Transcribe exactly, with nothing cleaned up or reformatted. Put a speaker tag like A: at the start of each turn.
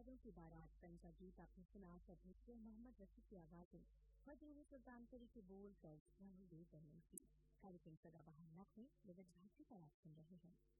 A: यादों की बारात फिल्म का गीत आपने सुना। सदमुखिया मोहम्मद रफी की आवाज में मजरूह सुल्तानपुरी के बोल कर राहुल देव बर्मन की। कार्यक्रम सदाबहार नगमे विविध भारती पर आप सुन रहे हैं।